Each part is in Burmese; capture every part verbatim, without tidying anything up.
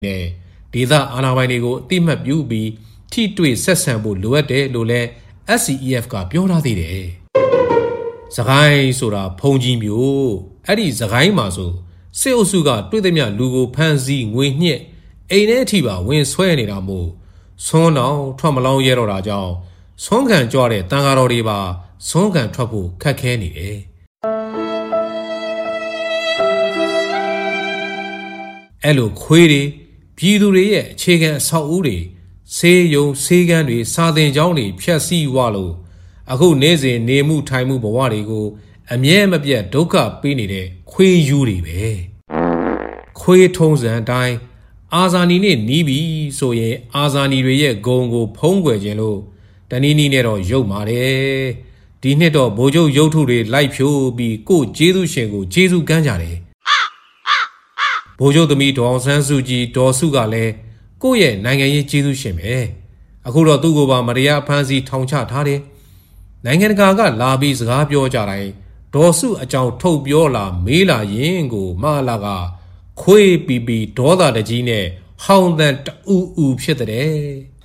ねဒေသအာဏာပိုင်တွေကိုအတိမတ်ပြုပြီးထိတွေ့ဆက်ဆံဖို့လိုအပ်တယ်လို့လည်း S C E F ကပြောထားသေးတယ်။စကိုင်းဆိုတာဖုန်ကြီးမျိုးအဲ့ဒီစကိုင်းမှာဆိုစစ်အုပ်စုကတွေ့သည်မြလူကိုဖမ်းဆီးငွေညှစ်အိမ်ထဲအထိပါဝင်ဆွဲနေတာမို့ဆွန်းတော်ထွက်မလောင်းရဲတော့တာကြောင့်ဆွန်းခံကြွတဲ့တန်ဃာတော်တွေပါဆွန်းခံထွက်ဖို့ခက်ခဲနေတယ်။အဲ့လိုခွေးတွေပြည်သူတွေရဲ့အခြေခံအဆောက်အဦတွေဆေးရုံဆေးကန်းတွေစာသင်ကျောင်းတွေဖျက်ဆီးဝလို့အခုနေ့စဉ်နေမှုထိုင်မှုဘဝတွေကိုအမြဲမပြတ်ဒုက္ခပေးနေတဲ့ခွေးယူတွေပဲခွေးထုံးစံအတိုင်းအာဇာနည်နဲ့နီးပြီဆိုရင်အာဇာနည်တွေရဲ့ဂုံကိုဖုံးကွယ်ခြင်းလို့တနည်းနည်းနဲ့တော့ရုပ်ပါတယ်ဒီနှစ်တော့ဗိုလ်ချုပ်ရုပ်ထုတွေလိုက်ဖြိုးပြီးကိုကျေးဇူးရှင်ကိုကျေးဇူးကမ်းကြတယ်ဗိုလ်ချုပ်သမီးဒေါအောင်ဆန်းစုကြည်ဒေါ်စုကလည်းကိုယ့်ရဲ့နိုင်ငံရေးကျေးဇူးရှင်ပဲအခုတော့သူ့ကိုပါမတရားဖမ်းဆီးထောင်ချထားတယ်နိုင်ငံတကာကလာပြီးစကားပြောကြတိုင်းဒေါ်စုအကြောင်းထုတ်ပြောလာမေးလာရင်ကိုမလာကခွေးပီပီဒေါသတကြီးနဲ့ဟောင်းတန်တူအူဖြစ်တဲ့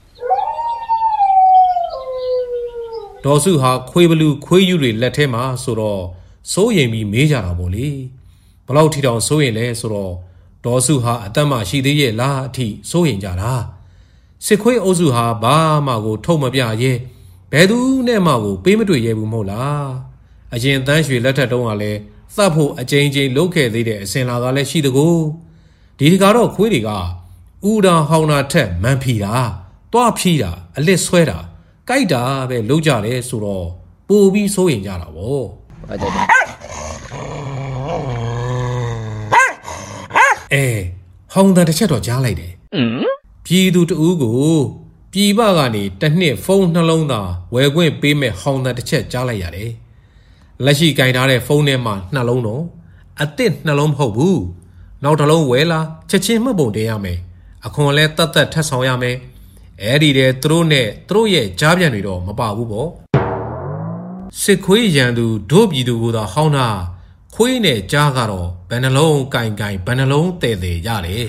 ဒေါ်စုဟာခွေးဘလူခွေးယူတွေလက်ထဲမှာဆိုတော့စိုးရိမ်ပြီးမေးကြတာပေါ့လေဘလောက်ထီတောင်စိုးရိမ်လဲဆိုတော့ဒေါ်စုဟာအသက်မရှိသေးရဲ့လားအထိစိုးရိမ်ကြတာစစ်ခွေးအုပ်စုဟာဘာမှကိုထုတ်မပြရဲဘယ်သူနဲ့မှကိုပေးမတွေ့ရဲဘူးမဟုတ်လားအရင်တန်းရွှေလက်ထက်တုန်းကလည်းသတ်ဖို့အကြိမ်ကြိမ်လုပ်ခဲ့သေးတဲ့အစင်လာကလည်းရှိတကူဒီတကတော့ခွေးတွေကဥဒါဟောင်းတာထက်မန်ဖီတာတွားဖြီးတာအလစ်ဆွဲတာကြိုက်တာပဲလုပ်ကြတယ်ဆိုတော့ပိုပြီးစိုးရင်ကြတာဗောအဲဟောင်းတာတစ်ချက်တော့ကြားလိုက်တယ်ပြည်သူတဦးကိုပြည်ပကနေတစ်နှစ်ဖုန်းနှလုံးသားဝယ်ခွင့်ပေးမဲ့ဟောင်းတာတစ်ချက်ကြားလိုက်ရတယ်လက်ရှိကင်ထားတဲ့ဖုန်းထဲမှာနှလုံးတော့အစ်စ်နှလုံးမဟုတ်ဘူးနောက်တစ်လုံးဝဲလာချက်ချင်းမှတ်ပုံတင်ရမယ်အခွန်လဲတတ်တတ်ထပ်ဆောင်ရမယ်အဲ့ဒီတဲ့သူတို့နဲ့သူတို့ရဲ့ကြားပြန်တွေတော့မပါဘူးပေါ့စစ်ခွေးရန်သူဒုပြည်သူကိုသာဟောင်းတာခွေးနဲ့ကြားကတော့ဘယ်နှလုံးကင်ကင်ဘယ်နှလုံးတည်တည်ရတယ်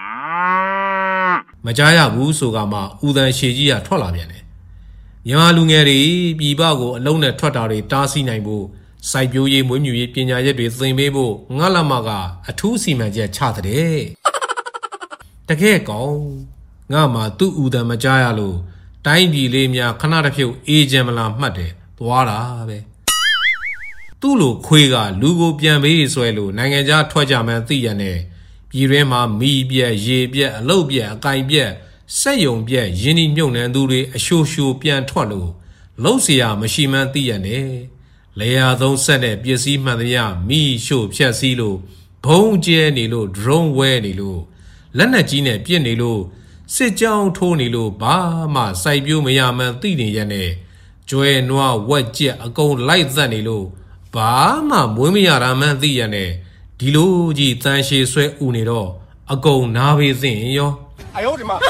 မကြားရဘူးဆိုကမှဦးတန်ရှည်ကြီးကထွက်လာပြန်တယ်မြန်မာလူငယ်တွေပြည်ပကိုအလုံးနဲ့ထွက်တာတွေတားဆီးနိုင်ဖို့စိုက်ပျိုးရေးမွေးမြူရေးပညာရပ်တွေသင်ပေးဖို့ငါလမကအထူးစီမံချက်ချတဲ့တကယ်ကောင်းငါမှသူ့ဦးတန်မကြားရလို့တိုင်းပြည်လေးများခဏတစ်ဖြုတ်အေးချမ်းမလားမှတ်တယ်သွားတာပဲသူ့လိုခွေးကလူကိုပြန်ပေးဆွဲလို့နိုင်ငံခြားထွက်ကြမှန်းသိရတဲ့ပြည်တွင်းမှာမီးပြက်ရေပြက်အလုတ်ပြက်အကင်ပြက်စက်ယုံပြက်ရင်းနှီးမြုပ်နှံသူတွေအရှိုးရှိုးပြန်ထွက်လို့လှုပ်เสียမရှိမှန်းသိရတဲ့လေယာသုံးဆက်တဲ့ပစ္စည်းမှန်သမျှမီးရှို့ဖြက်စီးလို့ဘုံကျဲနေလို့ drone ဝဲနေလို့လက်နက်ကြီးနဲ့ပြစ်နေလို့စစ်ကြောင်းထိုးနေလို့ဘာမှစိုက်ပျိုးမရမှန်းသိနေရတဲ့ကျွဲနွားဝက်ကြက်အကုန်လိုက်သက်နေလို့ဘာမှမွေးမရတာမှန်းသိရတဲ့ဒီလိုကြီးတန်ရှည်ဆွဲဥနေတော့အကုန်နားပေးသိရင်ရော哎呦我的妈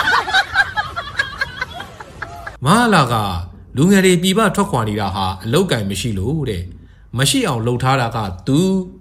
မလာကလူငယ်တွေပြည်ပထွက်ခွာနေတာဟာအလောက်ကင်မရှိလို့တဲ့မရှိအောင်လှုပ်ထားတာကသူ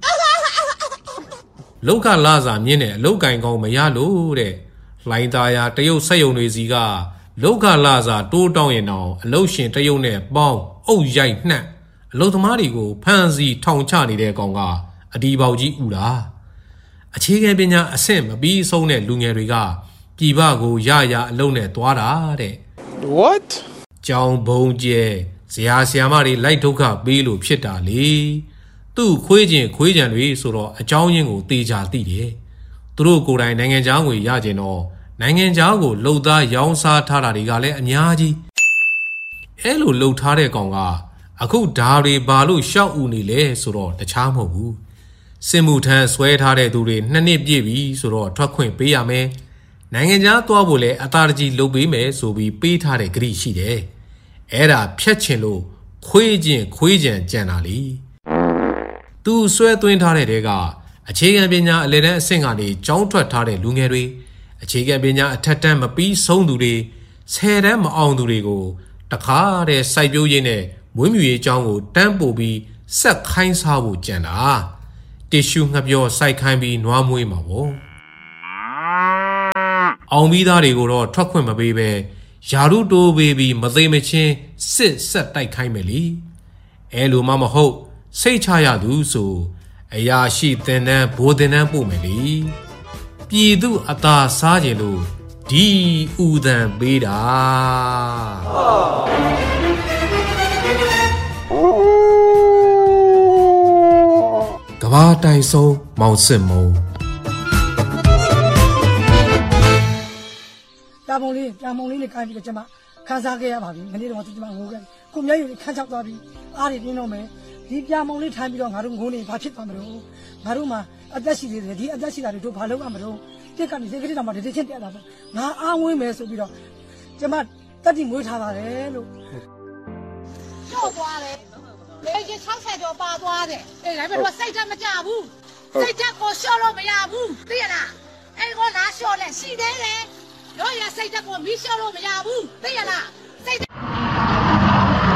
လောက်ကလာစာမြင့်တဲ့အလောက်ကင်ကောင်းမရလို့တဲ့လှိုင်းသားရတရုတ်ဆက်ယုံတွေစီကလောက်ကလာစာတိုးတောင်းရင်တော့အလုတ်ရှင်တရုတ်နဲ့ပေါင်းအုပ်ရိုက်နှက်အလုတ်သမားတွေကိုဖမ်းဆီးထောင်ချနေတဲ့ကောင်ကအဒီပေါကြီးဥတာအခြေခံပညာအဆင့်မပြီးဆုံးတဲ့လူငယ်တွေကပြည်ပကိုရရအလုံးနဲ့သွားတာတဲ့ What ကြောင်ဘုံကျဲဇရာဆရာမတွေလိုက်ဒုက္ခပေးလို့ဖြစ်တာလေသူ့ခွေးချင်းခွေးကြံတွေဆိုတော့အကြောင်းရင်းကိုတေချာသိတယ်သူတို့ကိုယ်တိုင်နိုင်ငံခြားငွေရကျင်တော့နိုင်ငံခြားကိုလှုပ်သားရောင်းစားထားတာတွေကလည်းအများကြီးအဲလိုလှုပ်ထားတဲ့ကောင်ကအခုဓာတွေဘာလို့ရှောက်ဥနေလဲဆိုတော့တခြားမဟုတ်ဘူးစစ်မှုထမ်းဆွဲထားတဲ့သူတွေနှစ်နှစ်ပြည့်ပြီဆိုတော့ထွက်ခွင့်ပေးရမယ်နိုင်ငံခြားသွားဖို့လဲအသာတကြီးလုပ်ပေးမယ်ဆိုပြီးပေးထားတဲ့ဂရိရှိတယ်အဲ့ဒါဖြတ်ချင်လို့ခွေးချင်းခွေးကြံကြံတာလေသူဆွဲသွင်းထားတဲ့တဲကအခြေခံပညာအလယ်တန်းအဆင့်ကနေကျောင်းထွက်ထားတဲ့လူငယ်တွေအခြေခံပညာအထက်တန်းမပြီးဆုံးသူတွေဆယ်တန်းမအောင်သူတွေကိုတခါတည်းစိုက်ပျိုးရေးနဲ့မွေးမြူရေးကျောင်းကိုတန်းပို့ပြီးဆက်ခိုင်းစားဖို့ကြံတာတ िश ူးငှက်ပြောစိုက်ခိုင်းပြီးနွားမွေးမှာပေါ့အောင်ပြီးသားတွေကိုတော့ထွက်ခွင့်မပေးပဲယာရုတိုးပေးပြီးမသိမချင်းစစ်ဆက်တိုက်ခိုင်းမယ်လေအဲလိုမှမဟုတ်စိတ်ချရသူဆိုအရာရှိတင်တန်းဘိုးတင်တန်းပို့မယ်လေပြည်သူအသာစားကြလို့ဒီဥဒံပေးတာကဘာတိုင်ဆုံးမောင်စစ်မုံပြာမုံလေးပြာမုံလေးနဲ့ကိုင်းပြီးတော့ကျွန်မခန်းစားခဲ့ရပါပြီမနေ့တော့ကျွန်မငိုခဲ့ခုမျက်ရည်ခန်းချောက်သွားပြီးအားတွေပြင်းတော့မယ်ဒီပြာမုံလေးထိုင်ပြီးတော့ငါတို့ငိုနေဘာဖြစ်သွားမလို့ငါတို့မှာအသက်ရှိသေးတယ်ဒီအသက်ရှိတာတွေတို့ဘာလုပ်ရမလို့တက်ကနေစိတ်ကလေးတော့မှတတိချင်းတက်တာပေါ့ငါအားဝင်းမယ်ဆိုပြီးတော့ကျွန်မတက်တိမွေးထားပါတယ်လို့ကျို့သွားတယ်လေကြီး၆၀ကျော်ပါသွားတယ်အေးဒါပေမဲ့စိတ်ဓာတ်မကြဘူးစိတ်ဓာတ်ကိုလျှော့လို့မရဘူးသိရလားအဲ့ကောလားလျှော့လဲရှိသေးတယ်တို့ရစိတ်ဓာတ်ကိုမီးလျှော့လို့မရဘူးသိရလားစိတ်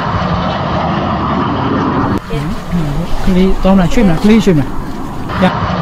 ကလေးတောင်းလာချွေးမလားကလေးချွေးမလား